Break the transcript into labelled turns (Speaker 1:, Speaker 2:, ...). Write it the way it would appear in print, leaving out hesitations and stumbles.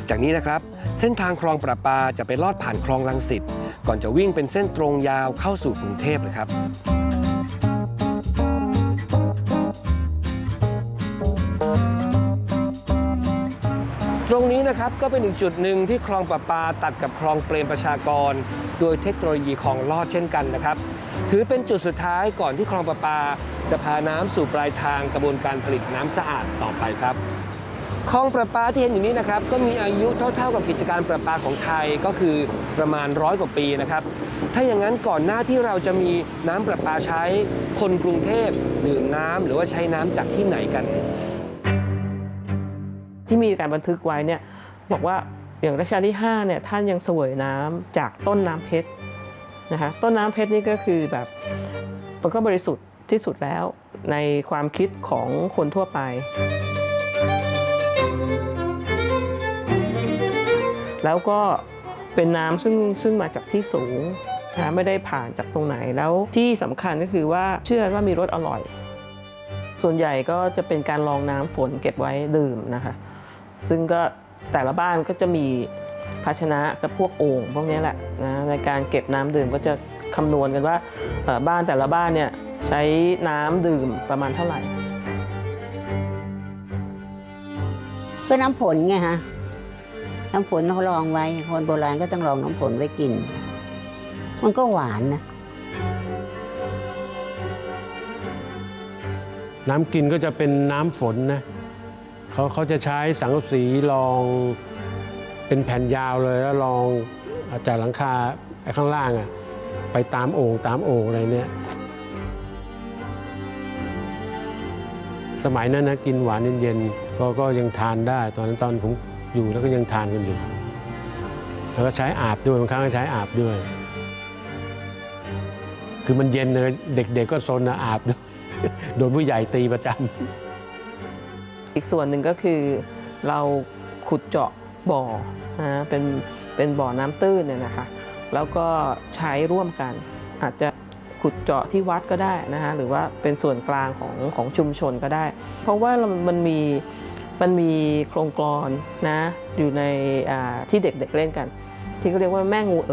Speaker 1: จากนี้นะครับเส้นทางคลองประปาจะไปลอดผ่านคลองรังสิตก่อนจะวิ่งเป็นเส้นตรงยาวเข้าสู่กรุงเทพเลยครับตรงนี้นะครับก็เป็นอีกจุดหนึ่งที่คลองประปาตัดกับคลองเปรมประชากรโดยเทคโนโลยีคลองลอดเช่นกันนะครับถือเป็นจุดสุดท้ายก่อนที่คลองประปาจะพาน้ำสู่ปลายทางกระบวนการผลิตน้ำสะอาดต่อไปครับคลองประปาที่เห็นอยู่นี้นะครับก็มีอายุเท่ากับกิจการประปาของไทยก็คือประมาณ100 กว่าปีนะครับถ้าอย่างนั้นก่อนหน้าที่เราจะมีน้ำประปาใช้คนกรุงเทพดื่มน้ำหรือว่าใช้น้ำจากที่ไหนกัน
Speaker 2: ที่มีการบันทึกไว้เนี่ยบอกว่าอย่างรัชกาลที่5เนี่ยท่านยังเสวยน้ำจากต้นน้ำเพชรนะคะต้นน้ำเพชรนี่ก็คือแบบมันก็บริสุทธิ์ที่สุดแล้วในความคิดของคนทั่วไปแล้วก็เป็นน้ำซึ่งมาจากที่สูงนะไม่ได้ผ่านจากตรงไหนแล้วที่สำคัญก็คือว่าเชื่อว่ามีรสอร่อยส่วนใหญ่ก็จะเป็นการรองน้ำฝนเก็บไว้ดื่มนะคะซึ่งก็แต่ละบ้านก็จะมีภาชนะกับพวกโอ่งพวกนี้แหละนะในการเก็บน้ำดื่มก็จะคำนวณกันว่าบ้านแต่ละบ้านเนี่ยใช้น้ำดื่มประมาณเท่าไหร่
Speaker 3: ก็น้ำฝนไงฮะน้ำฝนเขาลองไว้คนโบราณก็ต้องลองน้ำฝนไว้กินมันก็หวานนะ
Speaker 4: น้ำกินก็จะเป็นน้ำฝนนะเขาจะใช้สังกะสีรองเป็นแผ่นยาวเลยแล้วรองจากหลังคาข้างล่างไปตามโอ่งอะไรเนี่ยสมัยนั้นนะกินหวานเย็นๆก็ยังทานได้ตอนผมอยู่แล้วก็ยังทานกันอยู่แล้วก็ใช้อาบด้วยบางครั้งก็ใช้อาบด้วยคือมันเย็นเลยเด็กๆก็ซนอาบด้วยโดนผู้ใหญ่ตีประจำ
Speaker 2: อีกส่วนหนึ่งก็คือเราขุดเจาะบ่อนะเป็นบ่อน้ำตื้นเนี่ยนะคะแล้วก็ใช้ร่วมกันอาจจะขุดเจาะที่วัดก็ได้นะคะหรือว่าเป็นส่วนกลางของชุมชนก็ได้เพราะว่ามันมีโครงกลอนนะอยู่ในที่เด็กๆเล่นกันที่เขาเรียกว่าแม่งู